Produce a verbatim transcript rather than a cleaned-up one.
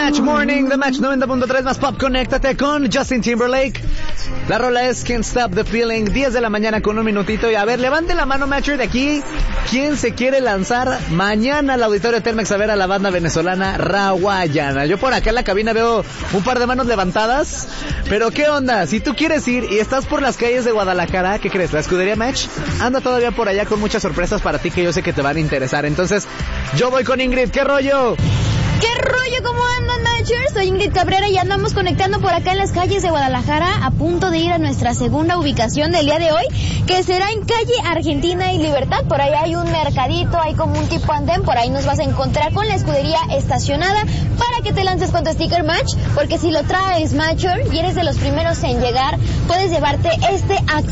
Match Morning, The Match noventa punto tres más pop. Conéctate con Justin Timberlake. La rola es Can't Stop the Feeling. diez de la mañana con un minutito. Y a ver, levante la mano, Matcher, de aquí. ¿Quién se quiere lanzar mañana al auditorio Telmex a ver a la banda venezolana Rawayana? Yo por acá en la cabina veo un par de manos levantadas. Pero ¿qué onda? Si tú quieres ir y estás por las calles de Guadalajara, ¿qué crees? La escudería Match anda todavía por allá con muchas sorpresas para ti que yo sé que te van a interesar. Entonces, yo voy con Ingrid. ¿Qué rollo? ¿Qué rollo? ¿Cómo andan, Matchers? Soy Ingrid Cabrera y andamos conectando por acá en las calles de Guadalajara, a punto de ir a nuestra segunda ubicación del día de hoy, que será en calle Argentina y Libertad. Por ahí hay un mercadito, hay como un tipo andén, por ahí nos vas a encontrar con la escudería estacionada para que te lances con tu sticker Match, porque si lo traes, Matcher, y eres de los primeros en llegar, puedes llevarte este